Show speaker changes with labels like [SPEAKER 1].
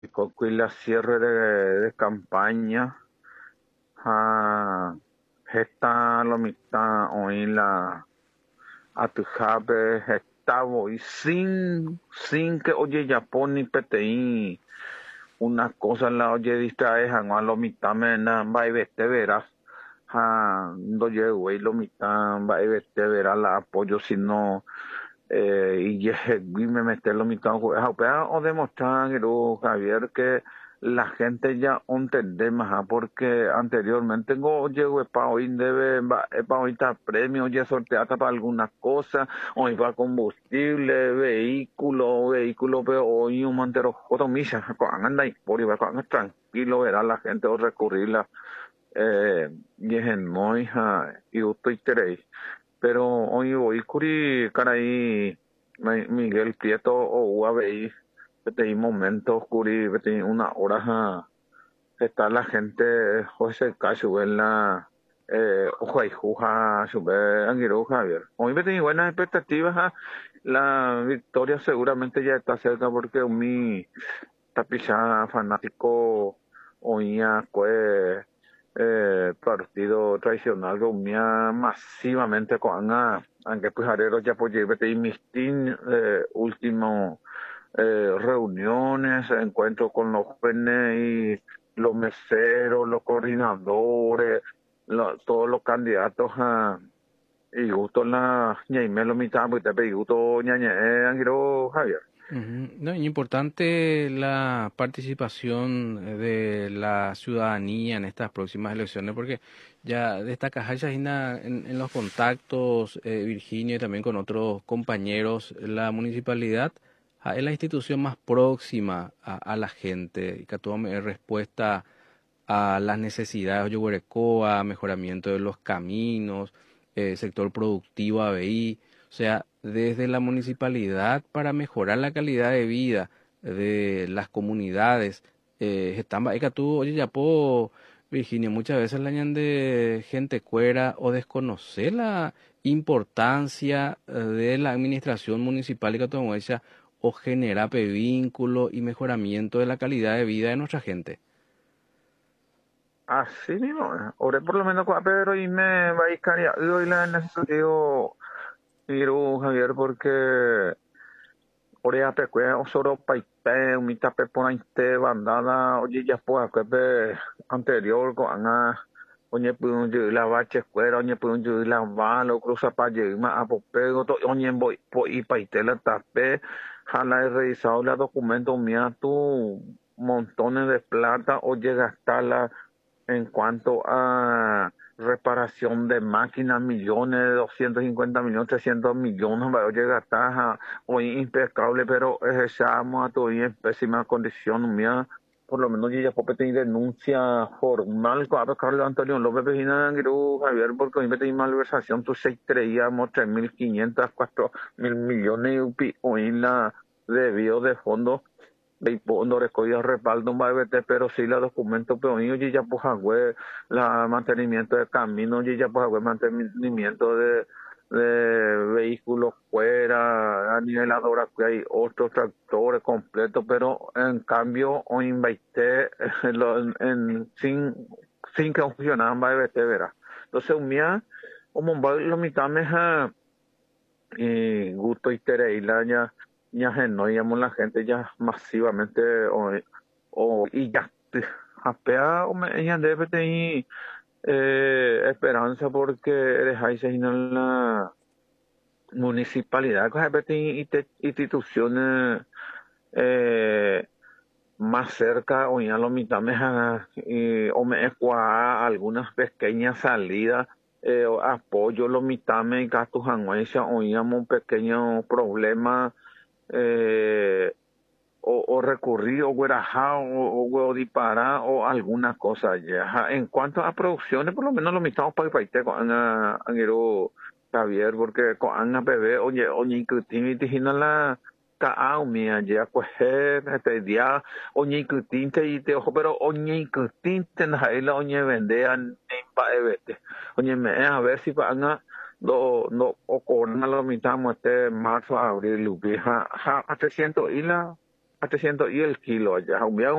[SPEAKER 1] Con la cierre de campaña, está la mitad hoy la atujabe estavo y sin que oye Japón ni PTI una cosa la oye distrae a lo mitad me na te verás no llego y lo mitad te verás la apoyo sino y me meter lo mitad o demostrar Javier que la gente ya entiende más porque anteriormente tengo llego para hoy debe para hoy está premio ya sorteada para alguna cosa hoy va combustible vehículo pero hoy un mantero otro misa anda y por iba tranquilo verá la gente o recurrirla y es en muy y estoy pero hoy voy curi caray Miguel Prieto o UABI vete momentos curi vete una hora está la gente José Cacho en la ojo y juja sube Anguiro Javier hoy vete buenas expectativas la victoria seguramente ya está cerca porque mi tapizada fanático oía pues partido tradicional reunía masivamente con aunque pues Arero ya pues llevete y mis último reuniones, encuentros con los jóvenes y los meseros, los coordinadores, todos los candidatos y gusto la ñaime lo mitad pues te pedí gusto ñañe angiro Javier.
[SPEAKER 2] Ujú. No, y importante la participación de la ciudadanía en estas próximas elecciones, porque ya destaca Jaina en los contactos, Virginia, y también con otros compañeros, la municipalidad es la institución más próxima a la gente, y que tome respuesta a las necesidades de Yoguerecoa, mejoramiento de los caminos, sector productivo ABI, o sea, desde la municipalidad para mejorar la calidad de vida de las comunidades. Están, tú, oye, ya puedo, Virginia, muchas veces la añaden de gente cuera o desconocer la importancia de la administración municipal y catuanguecha o generar vínculo y mejoramiento de la calidad de vida de nuestra gente.
[SPEAKER 1] Así mismo, oré por lo menos con Pedro y me va a iscaria. Hoy la necesario Javier porque oré a pecuea o solo paipe, un mita pepona inte bandada, oye ya pues anterior con oye pudun yu la bache escuela, oye pudun yu la bala, cruza pa yu ma apopego, oye voy y paite la tape, jala he revisado la documento mía tu montones de plata, oye gastarla en cuanto a reparación de máquinas, millones, 250 millones, 300 millones, va a llegar a hoy impecable, pero estamos a todavía en pésima condición, mía, por lo menos yo ya puedo pedir denuncia formal con Carlos Antonio López Pejina, Javier, porque hoy me pedí malversación, tú se creíamos 3.500, 4.000 millones, hoy la debió de fondo no recogía respaldo BBT, pero sí la documento pero y ya pues la mantenimiento de caminos y ya pues mantenimiento de vehículos fuera, a niveladora que hay otros tractores completos, pero en cambio o invité sin que funcionaban BBT, verá. Entonces un día, como lo mitad me y gusto y tereila ya no llamo la gente ya masivamente y ya apea o me ella debe tener esperanza porque eres ahí se en la municipalidad que debe tener instituciones eh, más cerca o ya lo mitad o me ecuá algunas pequeñas salidas o apoyo lo mitad me gastos anuencia o llamo un pequeño problema o recurrir o guarajá o disparar o alguna cosa ya. Ajá. En cuanto a producciones, por lo menos lo mitad para paite con Angelo Javier, porque con Ana Bebé, oye, inclusive la mía ya pues este día oye inclusive te ojo pero oye inclusive na ila oye vendean en paebete oye me a ver si van a no o con la mitad este marzo abril ubija a 300 islas a 300 y el kilo allá.